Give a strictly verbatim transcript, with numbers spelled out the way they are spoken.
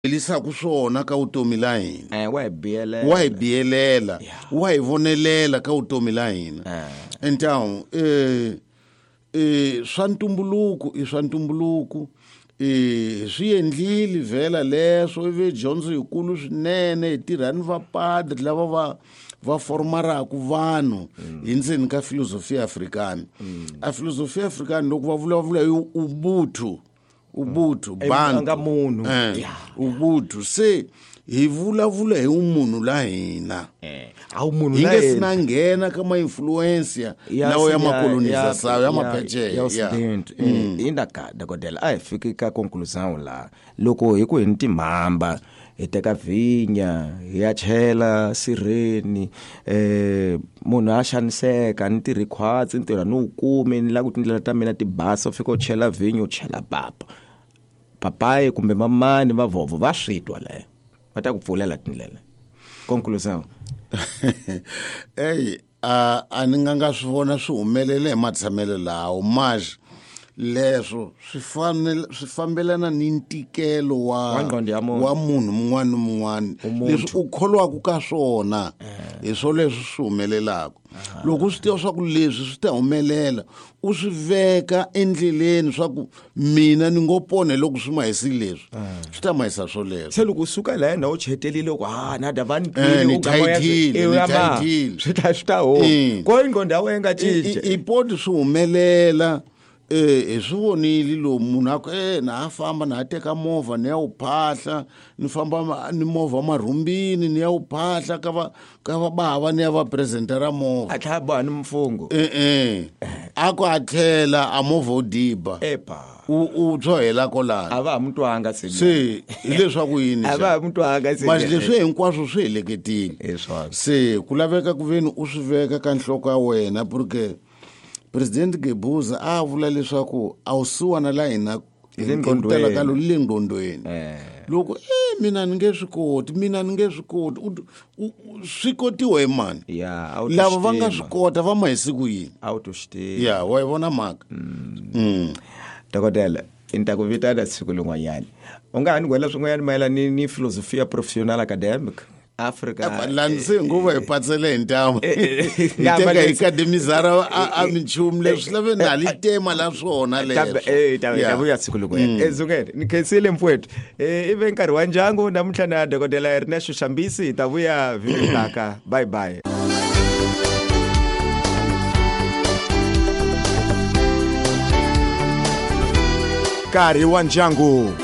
elisa kuswona ka utomi la hina eh wa biyelela wa biyelela wa ivonelela ka utomi la hina então eh eh swa ntumbuluko i swa ntumbuluko eh swi endlile vela leswo ive dyondzo yikulu swinene tirhani va padri lava va va formara ku vanhu hi ndzeni ka filosofia africana a filosofia africana loko va vulavula hi ubuntu ubuntu banga munhu ubuntu se hi vulavula hi umunhu la hina eh awu munhu la hina sina nghena ka ma influence lawo ya makolonização ya mapheche ya student inda ka dokodela a fiki ka conclusion la loko hi ku hi ntimhamba hi teka vinya ya chela sireni eh munhu a xaniseka ni ti requirements ntirha no ukume ni la ku tindlela ta mina ti basa fika u chela vinyo chela papa papaye kumbe mamani va vovo va switwa le va ta ku pfulela tindlela conclusion hey a a ninga nga swi vona swi humelele hi matshamelo lawo maj leswo swi fanele swi fambelana ni ntikelo wa wa munhu mun'wana mun'wana leswi u kholwaka ka swona hi swo leswi swi humelelaka loko swi tiwa swa ku leswi swi ta humelela u swi veka endleleni swa ku mina ni ngo pone loko swi mahisile leswi swi ta mahisa swo leswo se loko usuka la na u chetelile ku ha na davani kwini u gama swi ta swi ta ho ko ingqondo yawe nga cince ipoti swi humelela eh eswivonile lo munhu akho eh na afamba na teka movha ni ya uphahla ni famba ni movha marhumbini ni ya uphahla ka va ka va bava ni ya va presentera movha atlhaba ni mfungo eh eh akho athlela a movha odiba epa u u tshohela kolana ava mutwanga se se hileswaku yini ava mutwanga se mas leswi hinkwaswo swi heleketile eswa se kulaveka ku veni u swi veka ka nhloko ya wena porque President Gebuza a vula leswaku a usiwana la hina ngqondweni ka lo le ngqondweni loko eh mina ninge swi koti mina ninge swi koti swi kotiwe man yeah lava va nga swi kota va mahisiku yini auto shite yeah wa ivona maka mm dokodela intaku vitana siku lungwanyani unga hani kwela swin'wanyana mayelana ni ni filosofia professional academic Africa lanse nguva ipatsele ntamo iteka ikademizara a minchum leswi lave nali tema la swona leswo eh tabu ya sikhuluko ezungene nikhesile mfowethu eh ive nkarhi wa njhango namuhla na dokodela Ernesto Shambisi tabuya vivitaka bye bye nkarhi wa njhango